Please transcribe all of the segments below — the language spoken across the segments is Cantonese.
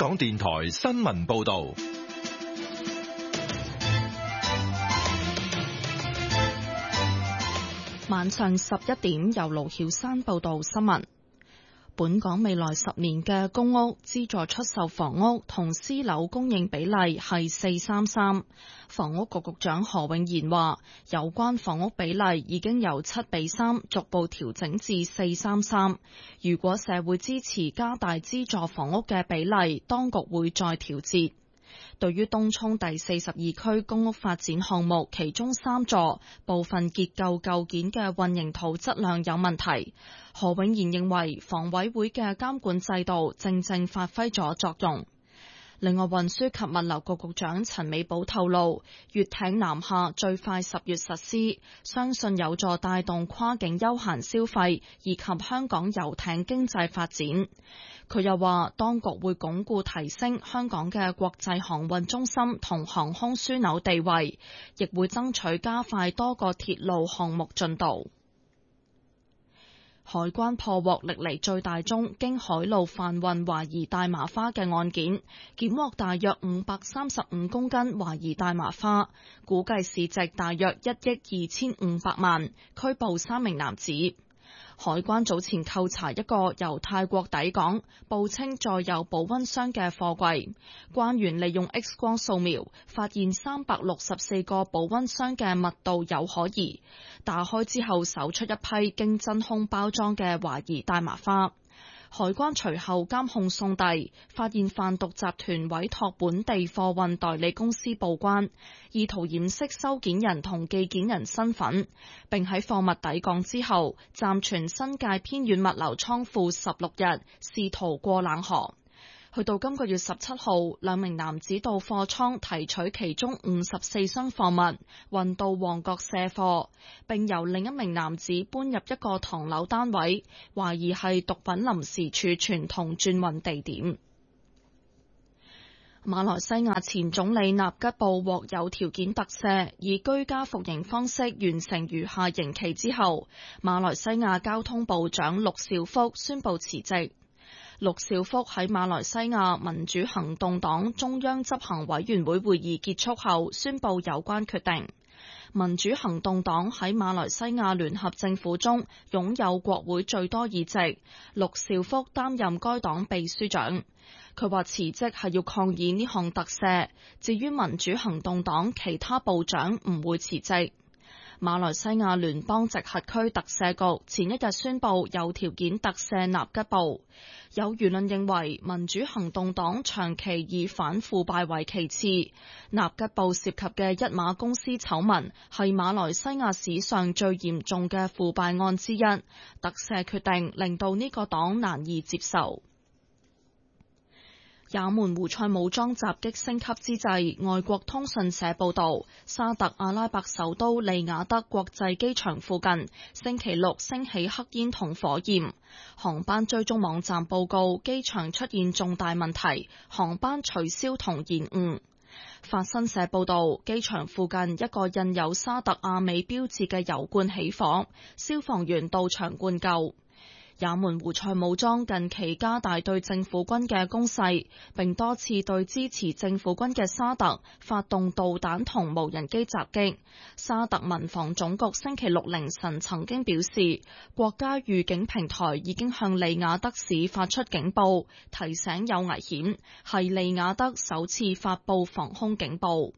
港電台新聞報道。 晚上11點，由盧曉山報道新聞。本港未來10年嘅公屋資助出售房屋同私樓供應比例係4:3:3。房屋局局長何永賢話，有關房屋比例已經由7:3逐步調整至4:3:3。如果社會支持加大資助房屋嘅比例，當局會再調節。對於東涌第42區公屋發展項目，其中3座部分結構構件嘅混凝土質量有問題，何永賢認為房委會嘅監管制度正發揮咗作用。另外，運輸及物流局局長陳美寶透露，粵艇南下最快10月實施，相信有助帶動跨境休閒消費以及香港遊艇經濟發展。佢又話，當局會鞏固提升香港嘅國際航運中心同航空樞紐地位，亦會爭取加快多個鐵路項目進度。海關破獲歷嚟最大宗經海路販運懷疑大麻花嘅案件，檢獲大約535公斤懷疑大麻花，估計市值大約1億2500萬，拘捕3名男子。海關早前扣查一個由泰國抵港，報稱載有保溫箱嘅貨櫃，關員利用 X 光掃描，發現364個保溫箱嘅密度有可疑，打開之後搜出一批經真空包裝嘅懷疑大麻花。海關隨後監控送遞，發現販毒集團委託本地貨運代理公司報關，意圖掩飾收件人同寄件人身份，並喺貨物抵港之後暫存新界偏遠物流倉庫16日，試圖過冷河。去到今個月17號，2名男子到貨倉提取其中54箱貨物，運到旺角卸貨，並由另一名男子搬入一個唐樓單位，懷疑係毒品臨時儲存同轉運地點。馬來西亞前總理納吉布獲有條件特赦，以居家服刑方式完成餘下刑期之後，馬來西亞交通部長陸兆福宣布辭職。陸兆福喺馬來西亞民主行動黨中央執行委員會會議結束後宣布有關決定。民主行動黨喺馬來西亞聯合政府中擁有國會最多議席，陸兆福擔任該黨秘書長。佢話辭職係要抗議呢項特赦，至於民主行動黨其他部長唔會辭職。馬來西亞聯邦直轄區特赦局前一日宣布有條件特赦納吉布。有輿論認為民主行動黨長期以反腐敗為其次，納吉布涉及嘅一馬公司醜聞係馬來西亞史上最嚴重嘅腐敗案之一，特赦決定令到呢個黨難以接受。也門胡塞武裝襲擊升級之際，外國通訊社報道，沙特阿拉伯首都利雅得國際機場附近星期六升起黑煙同火焰。航班追蹤網站報告，機場出現重大問題，航班取消同延誤。法新社報道，機場附近一個印有沙特阿美標誌嘅油罐起火，消防員到場灌救。也門胡塞武裝近期加大對政府軍嘅攻勢，並多次對支持政府軍嘅沙特發動導彈同無人機襲擊。沙特民防總局星期六凌晨曾經表示，國家預警平台已經向利雅得市發出警報，提醒有危險，係利雅得首次發布防空警報。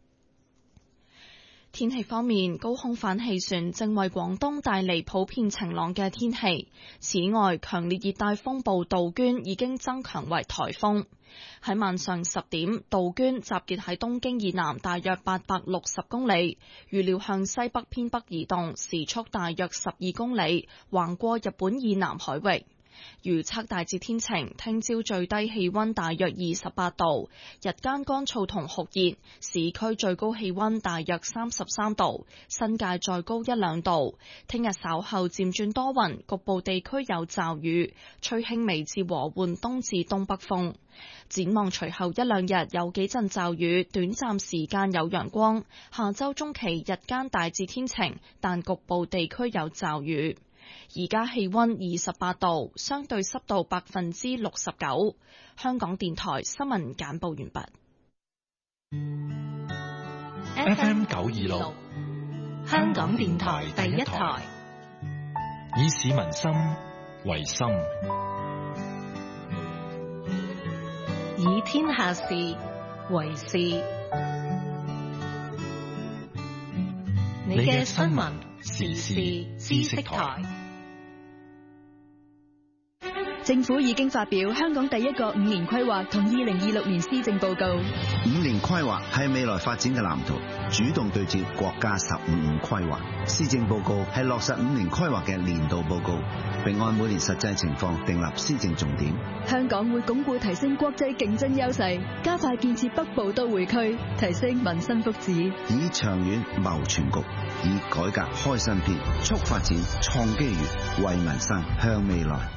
天氣方面，高空反氣旋正為廣東帶嚟普遍晴朗嘅天氣。此外，強烈熱帶風暴杜鵑已經增強為颱風。喺晚上10點，杜鵑集結喺東京以南大約860公里，預料向西北偏北移動，時速大約12公里，橫過日本以南海域。預測大致天晴，聽朝最低氣溫大約28度，日間乾燥同酷熱，市區最高氣溫大約33度，新界再高1-2度。聽日稍後漸轉多雲，局部地區有驟雨，吹輕微至和緩東至東北風。展望隨後1-2日有幾陣驟雨，短暫時間有陽光。下周中期日間大致天晴，但局部地區有驟雨。 而家氣溫28度，相對濕度69%。香港電台新聞簡報完畢。 FM 926， 香港電台第一台， 以市民心為心， 以天下事為事。你嘅新聞時事知識台。 政府已經發表香港第一個5年規劃同2026年施政報告。 5年規劃係未來發展嘅藍圖，主動對接國家15五規劃。施政報告係落實5年規劃嘅年度報告，並按每年實際情況訂立施政重點。 香港會鞏固提升國際競爭優勢，加快建設北部都會區，提升民生福祉， 以長遠謀全局，以改革開新篇，促發展創機遇，為民生向未來。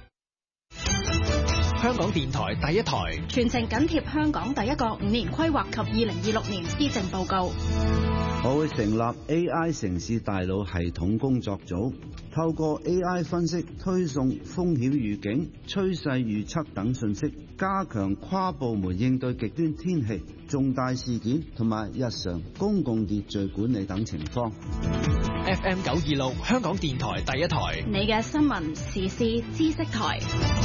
香港電台第一台， 全程緊貼香港第一個5年規劃及2026年施政報告。 我會成立 AI 城市大腦系統工作組，透過 AI 分析推送風險預警、趨勢預測等信息，加強跨部門應對極端天氣、重大事件同埋日常公共秩序管理等情況。 FM 926，香港電台第一台， 你嘅新聞時事知識台。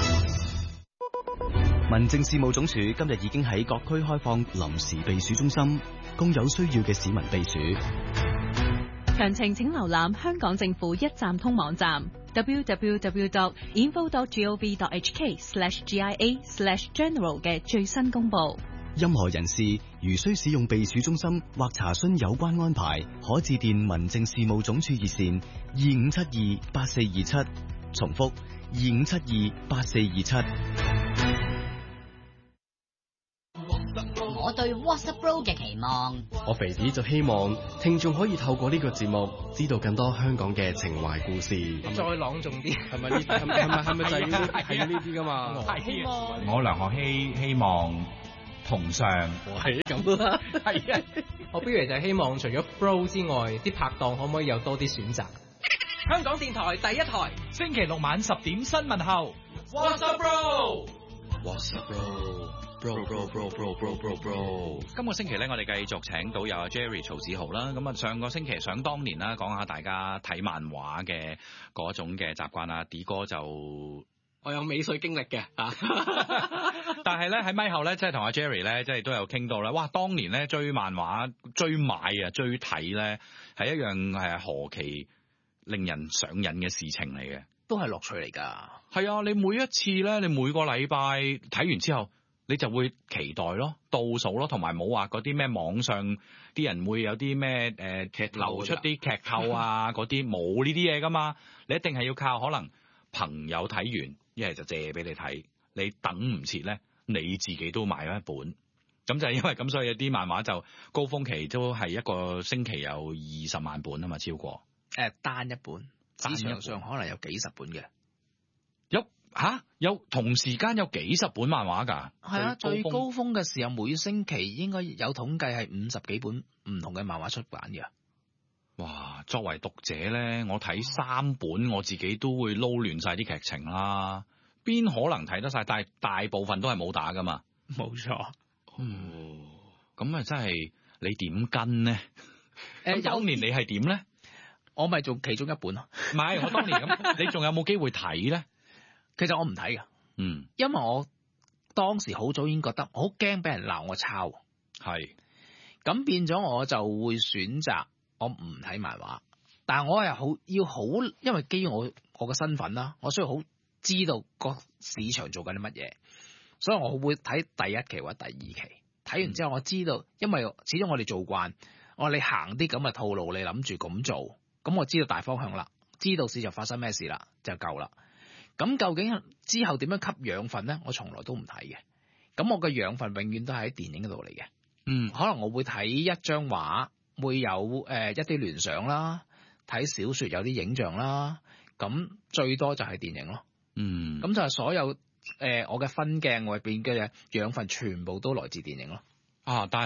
民政事務總署今日已經喺各區開放臨時避暑中心，供有需要嘅市民避暑。 詳情請瀏覽香港政府一站通網站 www.info.gov.hk/GIA/general 嘅最新公佈。 任何人士如需使用避暑中心或查詢有關安排，可致電民政事務總署熱線25728427，重複25728427。 我對 WhatsApp Bro 嘅期望， 我肥子就希望聽眾可以透過呢個節目知道更多香港嘅情懷故事。 再朗誦啲， 係咪呢？係咪就係要呢啲噶嘛？ 我梁學希希望同上係咁啦，係啊！我不如就係希望除咗 Bro 之外，啲拍檔可唔可以有多啲選擇？香港電台第一台， 星期六晚10點新聞後 WhatsApp Bro。WhatsApp Bro。今個星期咧，我哋繼續請到有阿 Jerry 曹子豪啦。咁啊，上個星期想當年啦，講下大家睇漫畫嘅嗰種嘅習慣啦。D 哥就我有美穗經歷嘅啊， 但係咧喺咪後咧，即係同阿 Jerry 咧，即係都有傾到啦。哇，當年咧追漫畫、追買啊、追睇咧，係一樣何其令人上癮嘅事情嚟嘅， 都係樂趣嚟㗎。 係啊，你每一次咧，你每個禮拜睇完之後，你就會期待咯、倒數咯，同埋冇話嗰啲咩網上啲人會有啲咩流出啲劇透啊嗰啲，冇呢啲嘢㗎嘛。你一定係要靠可能朋友睇完，一係就借俾你睇，你等唔切咧，你自己都買咗一本。咁就係因為咁，所以有啲漫畫就高峰期都係一個星期有20萬本啊嘛，超過。 單一本，市場上可能有幾十本嘅。 有同時間有幾十本漫畫㗎？ 係啊，最高峰嘅時候，每星期應該有統計係50幾本唔同嘅漫畫出版嘅。 哇！作為讀者咧，我睇3本，我自己都會撈亂晒啲劇情啦。邊可能睇得晒？但係大部分都係冇打㗎嘛。 冇錯。 咁啊，真係你點跟呢？當年你係點咧？ 我咪做其中一本咯。 唔係，我當年咁，你仲有冇機會睇咧？ 其實我唔睇㗎，因為我當時好早已經覺得我好驚俾人鬧我抄， 係咁變咗我就會選擇我唔睇漫畫，但係我係要好，因為基於我嘅身份啦，我需要好知道個市場做緊啲乜嘢，所以我會睇第一期或者第2期，睇完之後我知道，因為始終我哋做慣，我話你行啲咁嘅套路，你諗住咁做，咁我知道大方向啦，知道市場發生咩事啦，就夠啦。咁究竟之後點樣吸養分咧？我從來都唔睇嘅。咁我嘅養分永遠都係喺電影嗰度嚟嘅。可能我會睇一張畫，會有一啲聯想啦，睇小說有啲影像啦。咁最多就係電影咯。咁就係所有我嘅分鏡外邊嘅養分全部都來自電影咯。 但係嗱，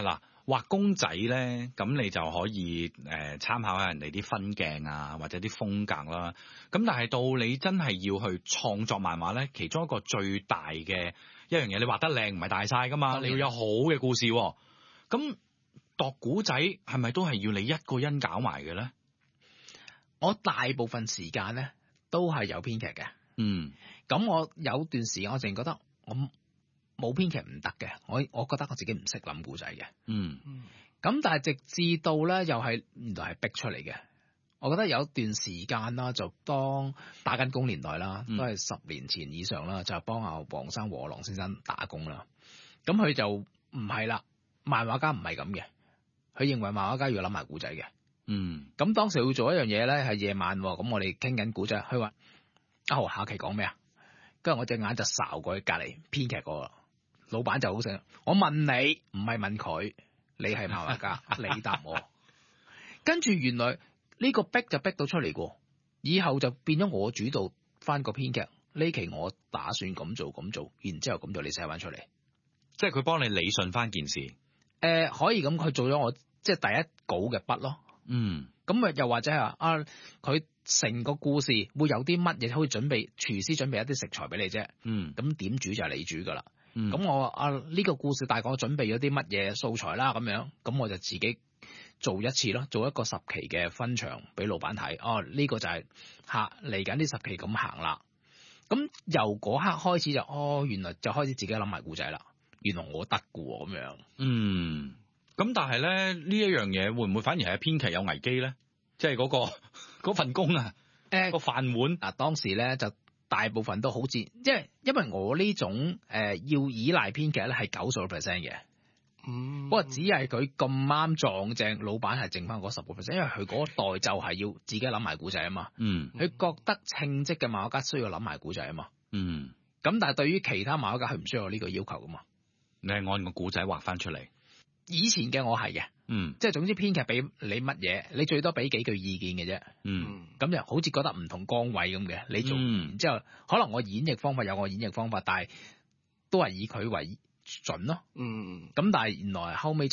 畫公仔咧，咁你就可以參考下人哋啲分鏡啊，或者啲風格啦。咁但係到你真係要去創作漫畫咧，其中一個最大嘅一樣嘢，你畫得靚唔係大晒噶嘛，你要有好嘅故事。咁度古仔係咪都係要你一個人搞埋嘅咧？ 我大部分時間咧都係有編劇嘅。咁我有段時間我淨係覺得我冇編劇唔得嘅，我覺得我自己唔識諗故仔嘅。咁但係直至到咧，又係原來係逼出嚟嘅。我覺得有段時間啦，就當打緊工年代啦，都係10年前以上啦，就幫阿黃生和郎先生打工啦。咁佢就唔係啦，漫畫家唔係咁嘅，佢認為漫畫家要諗埋故仔嘅。咁當時會做一樣嘢咧，係夜晚咁，我哋傾緊故仔，佢話下期講咩啊？跟住我隻眼就睄過去隔離編劇個老闆就好醒，我問你唔係問佢，你係漫畫家，你答我。跟住原來呢個逼就逼到出嚟過，以後就變咗我主導翻個編劇。呢期我打算咁做，然之後咁就你寫翻出嚟， 即係佢幫你理順翻件事。 可以咁，佢做咗我即係第一稿嘅筆咯。咁又或者係佢成個故事會有啲乜嘢可以準備，廚師準備一啲食材俾你啫。咁點煮就係你煮噶啦。咁我呢個故事大概我準備咗啲乜嘢素材啦，咁樣咁我就自己做一次咯，做一個10期嘅分場俾老闆睇。呢個就係嚟緊呢10期咁行啦。咁由嗰刻開始就原來就開始自己諗埋故仔啦。原來我得嘅喎咁樣。 咁但係咧呢一樣嘢會唔會反而係編劇有危機咧？即係嗰份工啊，個飯碗嗱，當時咧就大部分都好似，因為我呢種要依賴編劇咧係90%嘅。不過只係佢咁啱撞正，老闆係剩翻嗰10%，因為佢嗰代就係要自己諗埋故仔啊嘛。佢覺得稱職嘅漫畫家需要諗埋故仔啊嘛。咁但係對於其他漫畫家，佢唔需要有呢個要求噶嘛。 你係按個故仔畫翻出嚟。 以前嘅我係嘅，即係總之編劇俾你乜嘢，你最多俾幾句意見嘅啫。咁就好似覺得唔同崗位咁嘅，你做完之後，可能我演繹方法有我演繹方法，但係都係以佢為準咯。咁但係原來後尾